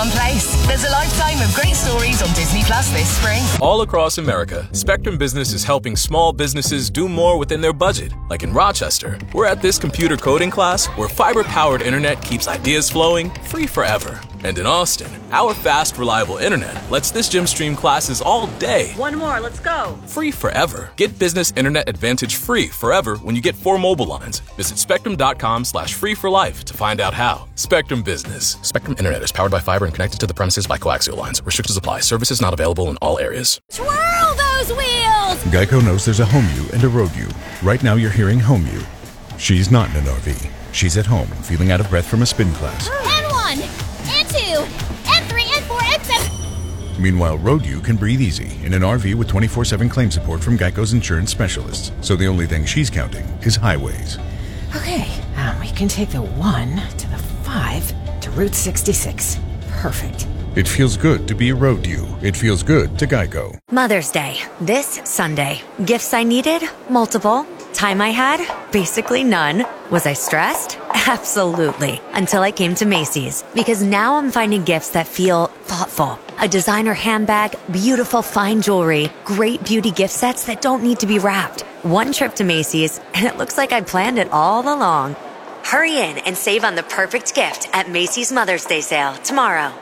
one place. There's a lifetime of great stories on Disney Plus this spring. All across America, Spectrum Business is helping small businesses do more within their budget. Like in Rochester, we're at this computer coding class where fiber-powered internet keeps ideas flowing free forever. And in Austin, our fast, reliable internet lets this gym stream classes all day. One more, let's go. Free forever. Get Business Internet Advantage free forever when you get 4 mobile lines. Visit spectrum.com/free for life to find out how. Spectrum Business. Spectrum Internet is powered by fiber and connected to the premises by coaxial lines. Restrictions apply. Services not available in all areas. Twirl those wheels! Geico knows there's a home you and a road you. Right now you're hearing home you. She's not in an RV. She's at home, feeling out of breath from a spin class. And 1, and 2, and 3, and 4, and 7. Meanwhile, road you can breathe easy in an RV with 24/7 claim support from Geico's insurance specialists. So the only thing she's counting is highways. Okay, we can take the 1 to the 5 to Route 66. Perfect. It feels good to be a road you. It feels good to Geico. Mother's Day, this Sunday. Gifts I needed? Multiple. Time I had? Basically none. Was I stressed? Absolutely. Until I came to Macy's. Because now I'm finding gifts that feel thoughtful. A designer handbag, beautiful fine jewelry, great beauty gift sets that don't need to be wrapped. One trip to Macy's, and it looks like I planned it all along. Hurry in and save on the perfect gift at Macy's Mother's Day sale tomorrow.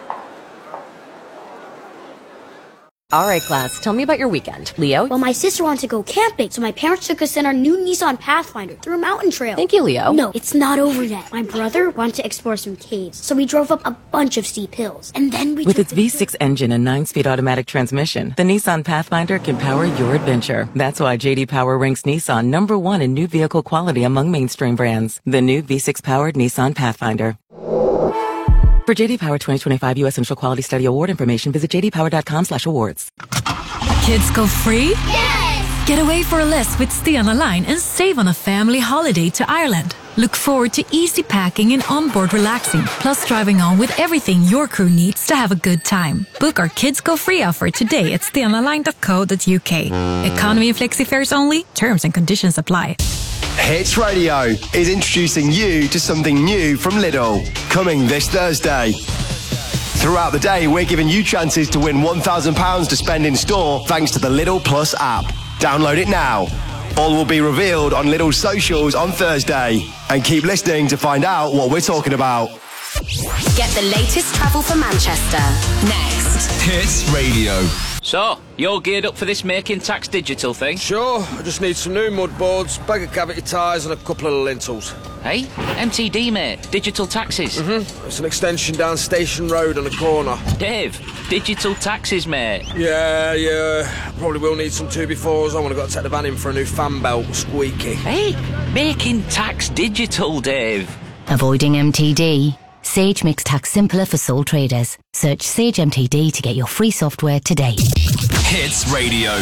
All right, class, tell me about your weekend. Leo? Well, my sister wanted to go camping, so my parents took us in our new Nissan Pathfinder through a mountain trail. Thank you, Leo. No, it's not over yet. My brother wanted to explore some caves, so we drove up a bunch of steep hills. And then we With its V6 engine and 9-speed automatic transmission, the Nissan Pathfinder can power your adventure. That's why J.D. Power ranks Nissan #1 in new vehicle quality among mainstream brands. The new V6-powered Nissan Pathfinder. For J.D. Power 2025 U.S. Central Quality Study Award information, visit jdpower.com/awards. Kids go free? Yes! Get away for a list with Stena Line and save on a family holiday to Ireland. Look forward to easy packing and onboard relaxing, plus driving on with everything your crew needs to have a good time. Book our Kids Go Free offer today at stenaline.co.uk. Economy and flexi fares only. Terms and conditions apply. Hits Radio is introducing you to something new from Lidl, coming this Thursday. Throughout the day, we're giving you chances to win £1,000 to spend in store thanks to the Lidl Plus app. Download it now. All will be revealed on Lidl's socials on Thursday. And keep listening to find out what we're talking about. Get the latest travel for Manchester next. Hits Radio. So, you're geared up for this Making Tax Digital thing? Sure, I just need some new mud boards, bag of cavity tyres and a couple of lintels. Hey, MTD, mate. Digital taxes. It's an extension down Station Road on a corner. Dave, digital taxes, mate. Yeah. Probably will need some 2x4s. I want to go take the van in for a new fan belt, squeaky. Hey, Making Tax Digital, Dave. Avoiding MTD? Sage makes tax simpler for sole traders. Search Sage MTD to get your free software today. Hits Radio.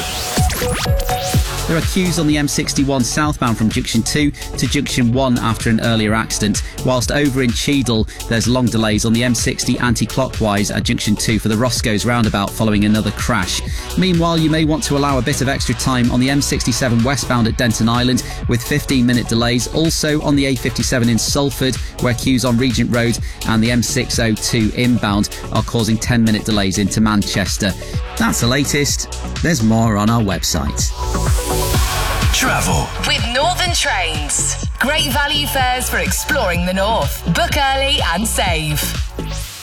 There are queues on the M61 southbound from Junction 2 to Junction 1 after an earlier accident, whilst over in Cheadle there's long delays on the M60 anti-clockwise at Junction 2 for the Roscoe's roundabout following another crash. Meanwhile, you may want to allow a bit of extra time on the M67 westbound at Denton Island with 15-minute delays. Also on the A57 in Salford, where queues on Regent Road and the M602 inbound are causing 10-minute delays into Manchester. That's the latest. There's more on our website. Travel with Northern Trains. Great value fares for exploring the north. Book early and save.